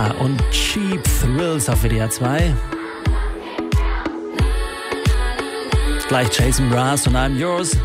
Rihanna und Cheap Thrills auf WDR 2. Gleich Jason Mraz und I'm Yours.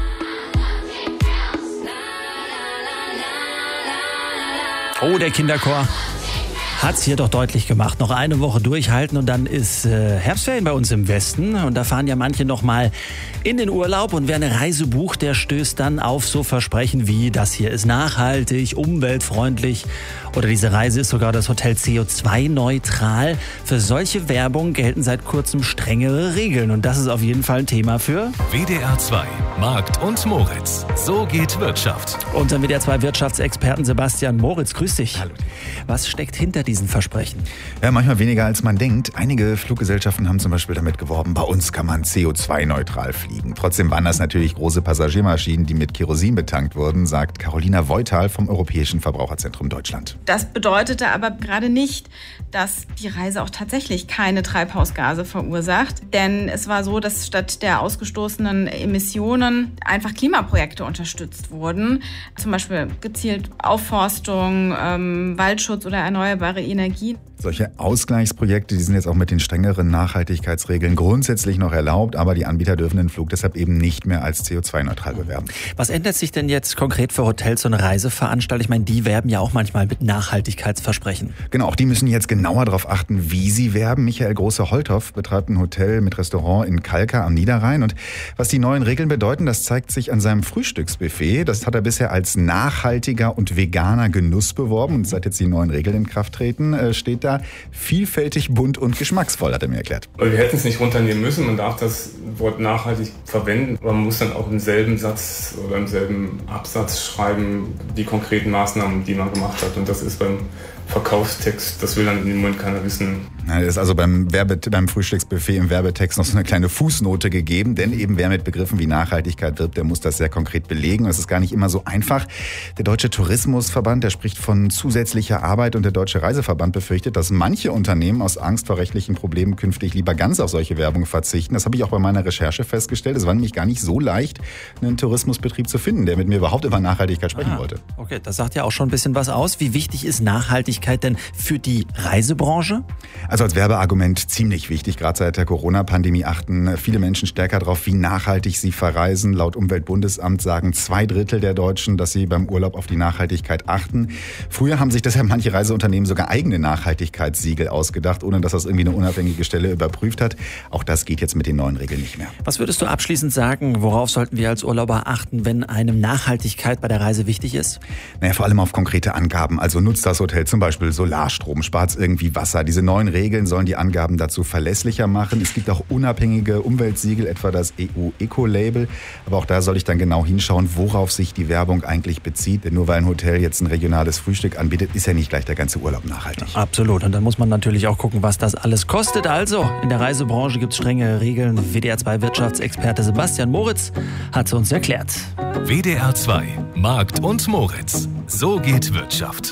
Oh, der Kinderchor hat's hier doch deutlich gemacht. Noch eine Woche durchhalten und dann ist Herbstferien bei uns im Westen. Und da fahren ja manche noch mal in den Urlaub. Und wer eine Reise bucht, der stößt dann auf so Versprechen wie, das hier ist nachhaltig, umweltfreundlich. Oder diese Reise ist sogar das Hotel CO2-neutral. Für solche Werbung gelten seit kurzem strengere Regeln. Und das ist auf jeden Fall ein Thema für WDR 2, Markt und Moritz. So geht Wirtschaft. Unseren WDR 2 Wirtschaftsexperten Sebastian Moritz. Grüß dich. Hallo. Was steckt hinter diesen Versprechen? Ja, manchmal weniger als man denkt. Einige Fluggesellschaften haben zum Beispiel damit geworben, bei uns kann man CO2-neutral fliegen. Trotzdem waren das natürlich große Passagiermaschinen, die mit Kerosin betankt wurden, sagt Carolina Voital vom Europäischen Verbraucherzentrum Deutschland. Das bedeutete aber gerade nicht, dass die Reise auch tatsächlich keine Treibhausgase verursacht. Denn es war so, dass statt der ausgestoßenen Emissionen einfach Klimaprojekte unterstützt wurden. Zum Beispiel gezielt Aufforstung, Waldschutz oder erneuerbare Energien. Solche Ausgleichsprojekte, die sind jetzt auch mit den strengeren Nachhaltigkeitsregeln grundsätzlich noch erlaubt, aber die Anbieter dürfen den Flug deshalb eben nicht mehr als CO2-neutral bewerben. Was ändert sich denn jetzt konkret für Hotels und Reiseveranstalter? Ich meine, die werben ja auch manchmal mit Nachhaltigkeitsversprechen. Genau, auch die müssen jetzt genauer darauf achten, wie sie werben. Michael Große-Holthoff betreibt ein Hotel mit Restaurant in Kalkar am Niederrhein. Und was die neuen Regeln bedeuten, das zeigt sich an seinem Frühstücksbuffet. Das hat er bisher als nachhaltiger und veganer Genuss beworben. Und seit jetzt die neuen Regeln in Kraft treten, steht da vielfältig, bunt und geschmacksvoll, hat er mir erklärt. Wir hätten es nicht runternehmen müssen. Man darf das Wort nachhaltig verwenden. Aber man muss dann auch im selben Satz oder im selben Absatz schreiben, die konkreten Maßnahmen, die man gemacht hat. Und das ist beim Verkaufstext, das will dann in dem Moment keiner wissen. Das ist also beim Frühstücksbuffet im Werbetext noch so eine kleine Fußnote gegeben, denn eben wer mit Begriffen wie Nachhaltigkeit wirbt, der muss das sehr konkret belegen. Das ist gar nicht immer so einfach. Der Deutsche Tourismusverband, der spricht von zusätzlicher Arbeit und der Deutsche Reiseverband befürchtet, dass manche Unternehmen aus Angst vor rechtlichen Problemen künftig lieber ganz auf solche Werbung verzichten. Das habe ich auch bei meiner Recherche festgestellt. Es war nämlich gar nicht so leicht, einen Tourismusbetrieb zu finden, der mit mir überhaupt über Nachhaltigkeit sprechen wollte. Okay, das sagt ja auch schon ein bisschen was aus. Wie wichtig ist Nachhaltigkeit denn für die Reisebranche? Also als Werbeargument ziemlich wichtig. Gerade seit der Corona-Pandemie achten viele Menschen stärker darauf, wie nachhaltig sie verreisen. Laut Umweltbundesamt sagen 2/3 der Deutschen, dass sie beim Urlaub auf die Nachhaltigkeit achten. Früher haben sich deshalb manche Reiseunternehmen sogar eigene Nachhaltigkeitssiegel ausgedacht, ohne dass das irgendwie eine unabhängige Stelle überprüft hat. Auch das geht jetzt mit den neuen Regeln nicht mehr. Was würdest du abschließend sagen, worauf sollten wir als Urlauber achten, wenn einem Nachhaltigkeit bei der Reise wichtig ist? Naja, vor allem auf konkrete Angaben. Also nutzt das Hotel zum Beispiel Solarstrom, spart irgendwie Wasser. Diese neuen Regeln sollen die Angaben dazu verlässlicher machen. Es gibt auch unabhängige Umweltsiegel, etwa das EU-Eco-Label. Aber auch da soll ich dann genau hinschauen, worauf sich die Werbung eigentlich bezieht. Denn nur weil ein Hotel jetzt ein regionales Frühstück anbietet, ist ja nicht gleich der ganze Urlaub nachhaltig. Absolut. Und dann muss man natürlich auch gucken, was das alles kostet. Also, in der Reisebranche gibt es strenge Regeln. WDR 2 Wirtschaftsexperte Sebastian Moritz hat es uns erklärt. WDR 2, Markt und Moritz. So geht Wirtschaft.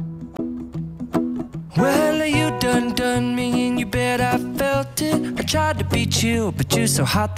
Well, you done me and you bet I felt it. I tried to beat you, but you're so hot